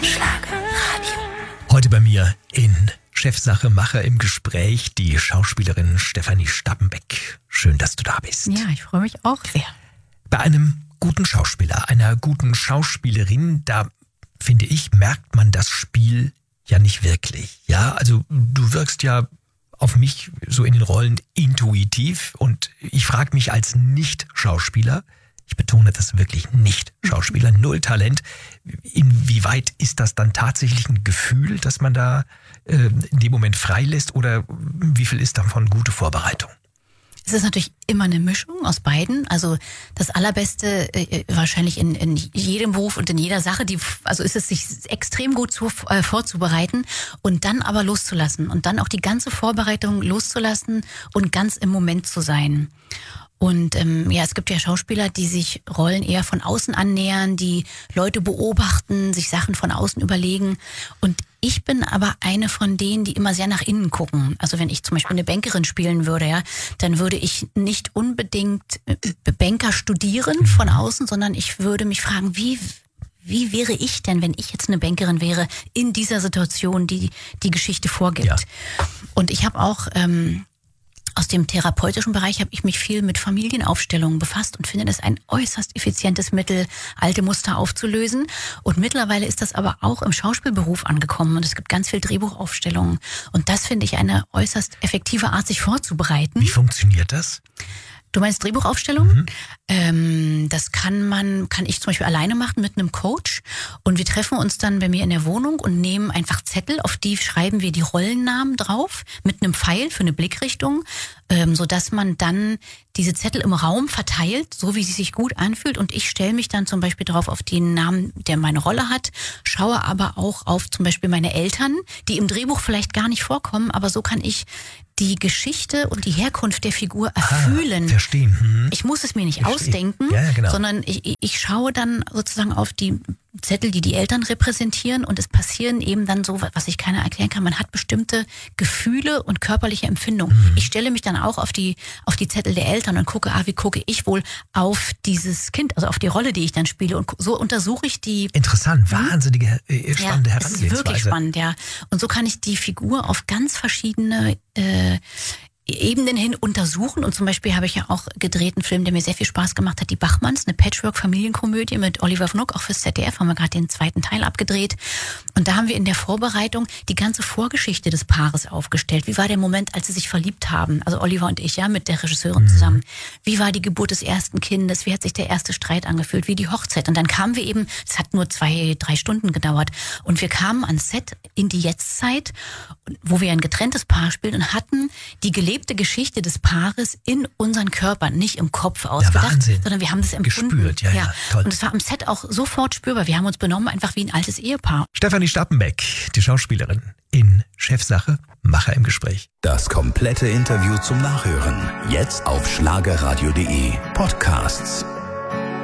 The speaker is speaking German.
Schlagerradio. Heute bei mir in Chefsache Macher im Gespräch die Schauspielerin Stefanie Stappenbeck. Schön, dass du da bist. Ja, ich freue mich auch sehr. Bei einem guten Schauspieler, einer guten Schauspielerin, da finde ich, merkt man das Spiel ja nicht wirklich. Ja, also du wirkst ja auf mich so in den Rollen intuitiv und ich frage mich als Nicht-Schauspieler, ich betone das wirklich Nicht-Schauspieler, null Talent, inwieweit ist das dann tatsächlich ein Gefühl, dass man da in dem Moment freilässt oder wie viel ist davon gute Vorbereitung? Es ist natürlich immer eine Mischung aus beiden. Also das Allerbeste wahrscheinlich in jedem Beruf und in jeder Sache, also ist es, sich extrem gut vorzubereiten und dann aber loszulassen und dann auch die ganze Vorbereitung loszulassen und ganz im Moment zu sein. Und es gibt ja Schauspieler, die sich Rollen eher von außen annähern, die Leute beobachten, sich Sachen von außen überlegen. Und ich bin aber eine von denen, die immer sehr nach innen gucken. Also wenn ich zum Beispiel eine Bankerin spielen würde, ja, dann würde ich nicht unbedingt Banker studieren von außen, sondern ich würde mich fragen, wie wäre ich denn, wenn ich jetzt eine Bankerin wäre, in dieser Situation, die die Geschichte vorgibt. Ja. Und ich habe auch aus dem therapeutischen Bereich habe ich mich viel mit Familienaufstellungen befasst und finde das ein äußerst effizientes Mittel, alte Muster aufzulösen. Und mittlerweile ist das aber auch im Schauspielberuf angekommen und es gibt ganz viel Drehbuchaufstellungen. Und das finde ich eine äußerst effektive Art, sich vorzubereiten. Wie funktioniert das? Du meinst Drehbuchaufstellung? Das kann ich zum Beispiel alleine machen mit einem Coach und wir treffen uns dann bei mir in der Wohnung und nehmen einfach Zettel, auf die schreiben wir die Rollennamen drauf mit einem Pfeil für eine Blickrichtung, sodass man dann diese Zettel im Raum verteilt, so wie sie sich gut anfühlt und ich stelle mich dann zum Beispiel drauf auf den Namen, der meine Rolle hat, schaue aber auch auf zum Beispiel meine Eltern, die im Drehbuch vielleicht gar nicht vorkommen, aber so kann ich die Geschichte und die Herkunft der Figur erfühlen. Verstehen. Ich muss es mir nicht ausdenken, genau. sondern ich schaue dann sozusagen auf die Zettel, die die Eltern repräsentieren und es passieren eben dann so, was ich keiner erklären kann. Man hat bestimmte Gefühle und körperliche Empfindungen. Ich stelle mich dann auch auf die Zettel der Eltern und gucke, wie gucke ich wohl auf dieses Kind, also auf die Rolle, die ich dann spiele und so untersuche ich die. Interessant, wahnsinnige, spannende Herangehensweise. Das ist wirklich spannend, ja. Und so kann ich die Figur auf ganz verschiedene Ebenen hin untersuchen und zum Beispiel habe ich ja auch gedreht einen Film, der mir sehr viel Spaß gemacht hat, die Bachmanns, eine Patchwork-Familienkomödie mit Oliver Fnuck, auch fürs ZDF, haben wir gerade den zweiten Teil abgedreht und da haben wir in der Vorbereitung die ganze Vorgeschichte des Paares aufgestellt. Wie war der Moment, als sie sich verliebt haben, also Oliver und ich, ja, mit der Regisseurin zusammen. Wie war die Geburt des ersten Kindes, wie hat sich der erste Streit angefühlt, wie die Hochzeit und dann kamen wir eben, es hat nur 2-3 Stunden gedauert und wir kamen ans Set in die Jetztzeit, wo wir ein getrenntes Paar spielen und hatten die gelebte Geschichte des Paares in unseren Körpern, nicht im Kopf ausgedacht, sondern wir haben das empfunden. Gespürt, ja, toll. Und es war am Set auch sofort spürbar. Wir haben uns benommen einfach wie ein altes Ehepaar. Stefanie Stappenbeck, die Schauspielerin in Chefsache, Macher im Gespräch. Das komplette Interview zum Nachhören. Jetzt auf schlagerradio.de Podcasts.